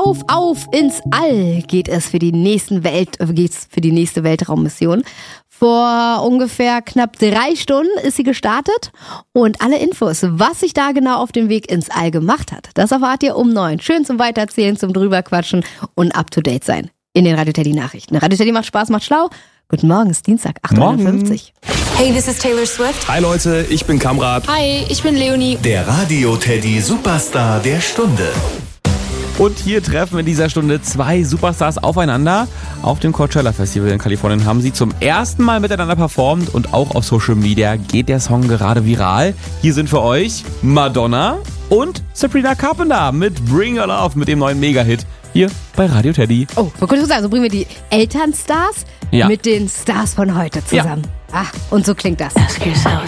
Auf ins All geht es für die nächste Weltraummission. Vor ungefähr knapp 3 Stunden ist sie gestartet und alle Infos, was sich da genau auf dem Weg ins All gemacht hat, das erfahrt ihr um 9. Schön zum Weitererzählen, zum Drüberquatschen und up to date sein in den Radio Teddy Nachrichten. Radio Teddy macht Spaß, macht schlau. Guten Morgen, es ist Dienstag, 8:50 Uhr. Hey, this is Taylor Swift. Hi Leute, ich bin Kamrat. Hi, ich bin Leonie. Der Radio Teddy Superstar der Stunde. Und hier treffen in dieser Stunde 2 Superstars aufeinander. Auf dem Coachella Festival in Kalifornien haben sie zum ersten Mal miteinander performt und auch auf Social Media geht der Song gerade viral. Hier sind für euch Madonna und Sabrina Carpenter mit Bring Your Love, mit dem neuen Mega-Hit hier bei Radio Teddy. Oh, man könnte sagen, also bringen wir die Elternstars mit den Stars von heute zusammen. Ja. Und so klingt das. Ask yourself